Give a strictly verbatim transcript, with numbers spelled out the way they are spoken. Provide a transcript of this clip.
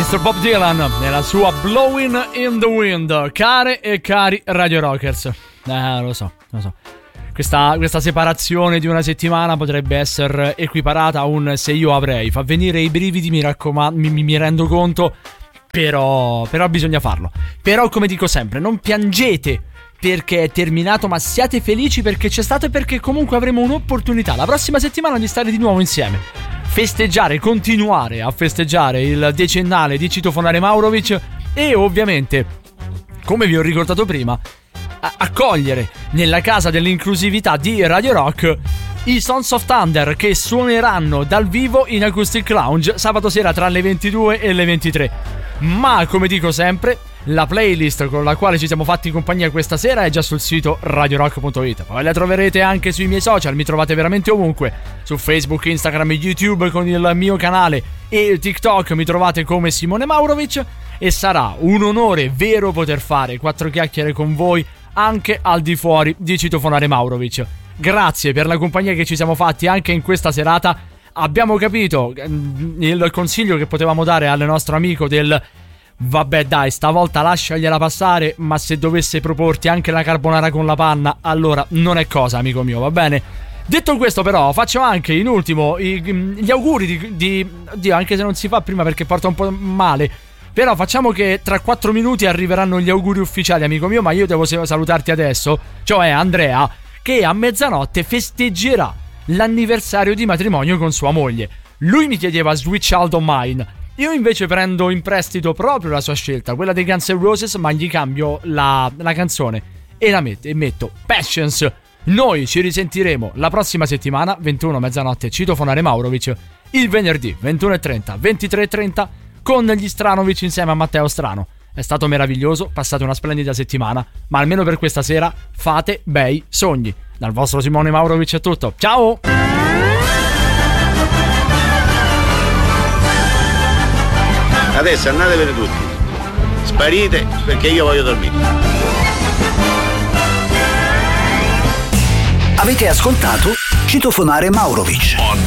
mister Bob Dylan nella sua Blowing in the Wind. Care e cari Radio Rockers, eh, lo so, lo so. Questa, questa separazione di una settimana potrebbe essere equiparata a un se io avrei. Fa venire i brividi, mi raccomando, mi, mi rendo conto. Però, però bisogna farlo. Però, come dico sempre, non piangete perché è terminato, ma siate felici perché c'è stato e perché comunque avremo un'opportunità la prossima settimana di stare di nuovo insieme, festeggiare, continuare a festeggiare il decennale di Citofonare Maurovic e ovviamente, come vi ho ricordato prima, a- accogliere nella casa dell'inclusività di Radio Rock i Sons of Thunder, che suoneranno dal vivo in Acoustic Lounge sabato sera tra le ventidue e le ventitré. Ma come dico sempre, la playlist con la quale ci siamo fatti compagnia questa sera è già sul sito radio rock punto it. Poi la troverete anche sui miei social, mi trovate veramente ovunque. Su Facebook, Instagram e YouTube con il mio canale e TikTok mi trovate come Simone Maurovic. E sarà un onore vero poter fare quattro chiacchiere con voi anche al di fuori di Citofonare Maurovic. Grazie per la compagnia che ci siamo fatti anche in questa serata. Abbiamo capito il consiglio che potevamo dare al nostro amico del vabbè dai, stavolta lasciagliela passare, ma se dovesse proporti anche la carbonara con la panna, allora non è cosa, amico mio, va bene? Detto questo, però, faccio anche in ultimo i, gli auguri di, di Dio, anche se non si fa prima perché porta un po' male. Però facciamo che tra quattro minuti arriveranno gli auguri ufficiali, amico mio, ma io devo salutarti adesso, cioè Andrea, che a mezzanotte festeggerà l'anniversario di matrimonio con sua moglie. Lui mi chiedeva Sweet Child O' Mine, io invece prendo in prestito proprio la sua scelta, quella dei Guns N' Roses, ma gli cambio la, la canzone e la metto, e metto Passions. Noi ci risentiremo la prossima settimana, ventuno mezzanotte Citofonare Maurovic, il venerdì ventuno e trenta, ventitré e trenta con gli Stranovic insieme a Matteo Strano. È stato meraviglioso, passate una splendida settimana, ma almeno per questa sera fate bei sogni. Dal vostro Simone Maurovic è tutto, ciao! Adesso andatevene tutti, sparite perché io voglio dormire. Avete ascoltato Citofonare Maurovic.